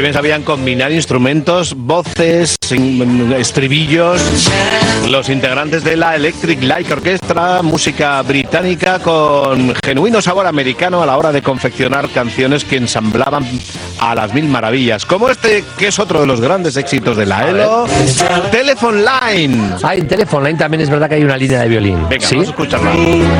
también sabían combinar instrumentos, voces, estribillos. Los integrantes de la Electric Light Orchestra, música británica con genuino sabor americano a la hora de confeccionar canciones que ensamblaban a las mil maravillas. Como este, que es otro de los grandes éxitos de la ELO, Telephone Line. En Telephone Line también es verdad que hay una línea de violín. Venga, ¿sí? vamos a escucharla.